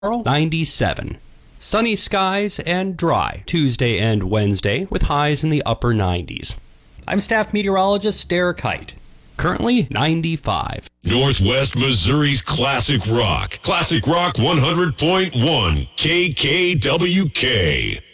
97. Sunny skies and dry Tuesday and Wednesday with highs in the upper 90s. I'm staff meteorologist Derek Height. Currently 95. Northwest Missouri's Classic Rock. Classic Rock 100.1 KKWK.